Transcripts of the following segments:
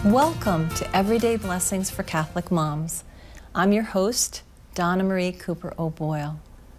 Welcome to Everyday Blessings for Catholic Moms. I'm your host, Donna Marie Cooper O'Boyle.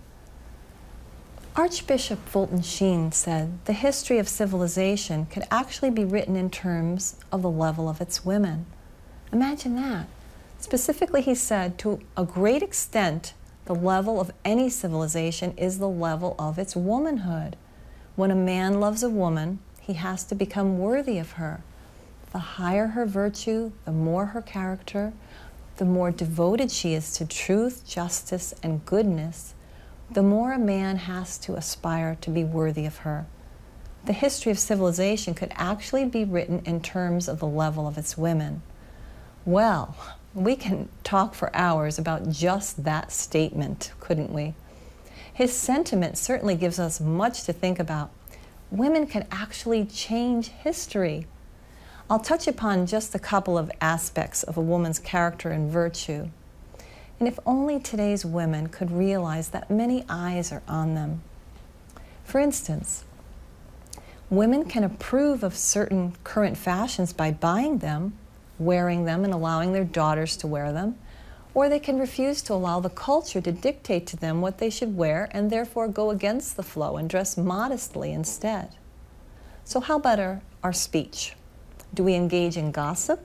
Archbishop Fulton Sheen said the history of civilization could actually be written in terms of the level of its women. Imagine that. Specifically, he said, to a great extent, the level of any civilization is the level of its womanhood. When a man loves a woman, he has to become worthy of her. The higher her virtue, the more her character, the more devoted she is to truth, justice, and goodness, the more a man has to aspire to be worthy of her. The history of civilization could actually be written in terms of the level of its women. Well, we can talk for hours about just that statement, couldn't we? His sentiment certainly gives us much to think about. Women can actually change history. I'll touch upon just a couple of aspects of a woman's character and virtue. And if only today's women could realize that many eyes are on them. For instance, women can approve of certain current fashions by buying them, wearing them, and allowing their daughters to wear them, or they can refuse to allow the culture to dictate to them what they should wear and therefore go against the flow and dress modestly instead. So how about our speech? Do we engage in gossip?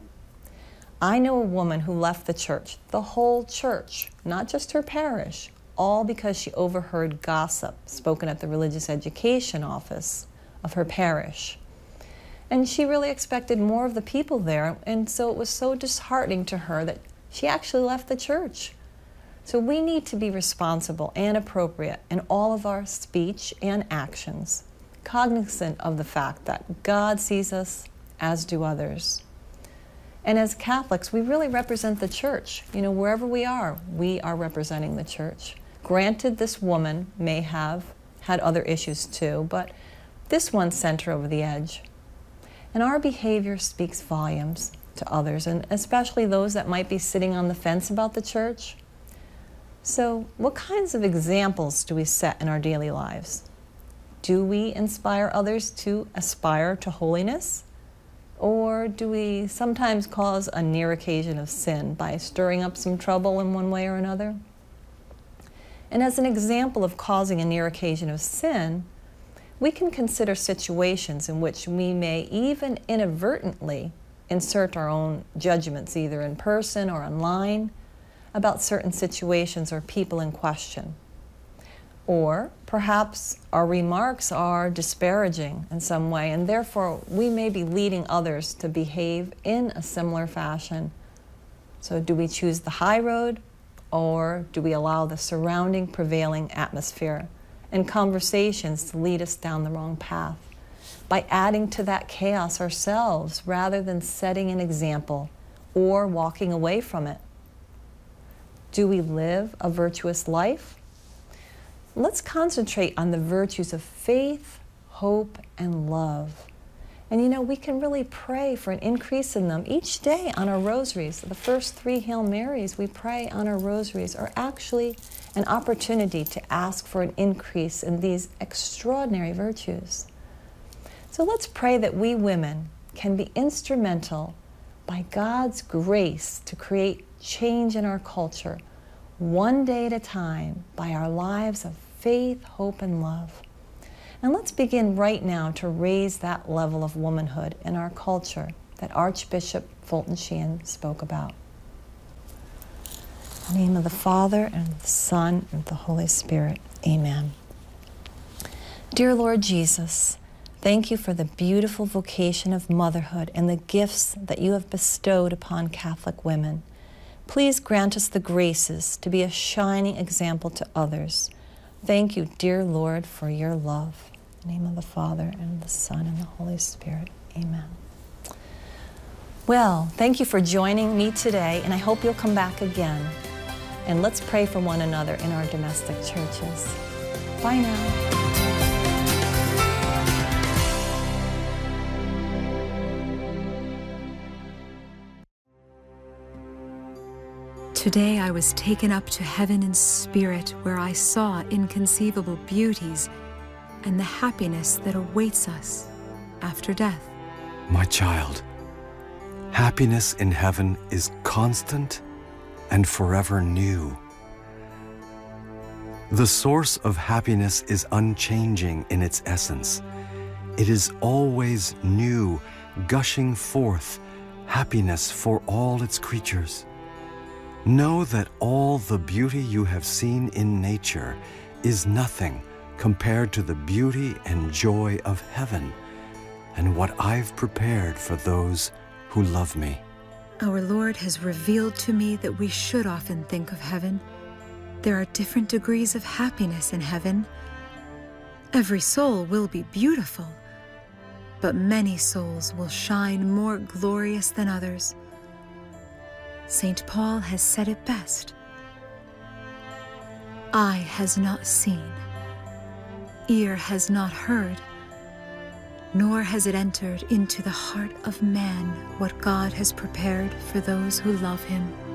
I know a woman who left the church, the whole church, not just her parish, all because she overheard gossip spoken at the religious education office of her parish. And she really expected more of the people there, and so it was so disheartening to her that she actually left the church. So we need to be responsible and appropriate in all of our speech and actions, cognizant of the fact that God sees us as do others. And as Catholics, we really represent the church. You know, wherever we are representing the church. Granted, this woman may have had other issues too, but this one sent her over the edge. And our behavior speaks volumes to others, and especially those that might be sitting on the fence about the church. So, what kinds of examples do we set in our daily lives? Do we inspire others to aspire to holiness? Or do we sometimes cause a near occasion of sin by stirring up some trouble in one way or another? And as an example of causing a near occasion of sin, we can consider situations in which we may even inadvertently insert our own judgments, either in person or online, about certain situations or people in question. Or perhaps our remarks are disparaging in some way, and therefore we may be leading others to behave in a similar fashion. So do we choose the high road, or do we allow the surrounding prevailing atmosphere and conversations to lead us down the wrong path by adding to that chaos ourselves rather than setting an example or walking away from it? Do we live a virtuous life? Let's concentrate on the virtues of faith, hope, and love. And you know, we can really pray for an increase in them each day on our rosaries. The first 3 Hail Marys we pray on our rosaries are actually an opportunity to ask for an increase in these extraordinary virtues. So let's pray that we women can be instrumental by God's grace to create change in our culture, one day at a time, by our lives of faith, hope, and love. And let's begin right now to raise that level of womanhood in our culture that Archbishop Fulton Sheen spoke about. In the name of the Father, and the Son, and the Holy Spirit. Amen. Dear Lord Jesus, thank you for the beautiful vocation of motherhood and the gifts that you have bestowed upon Catholic women. Please grant us the graces to be a shining example to others. Thank you, dear Lord, for your love. In the name of the Father, and the Son, and the Holy Spirit. Amen. Well, thank you for joining me today, and I hope you'll come back again. And let's pray for one another in our domestic churches. Bye now. Today I was taken up to heaven in spirit, where I saw inconceivable beauties and the happiness that awaits us after death. My child, Happiness in heaven is constant and forever new. The source of happiness is unchanging in its essence. It is always new, gushing forth happiness for all its creatures. Know that all the beauty you have seen in nature is nothing compared to the beauty and joy of heaven and what I've prepared for those who love me. Our Lord has revealed to me that we should often think of heaven. There are different degrees of happiness in heaven. Every soul will be beautiful, but many souls will shine more glorious than others. St. Paul has said it best. Eye has not seen, ear has not heard, nor has it entered into the heart of man what God has prepared for those who love him.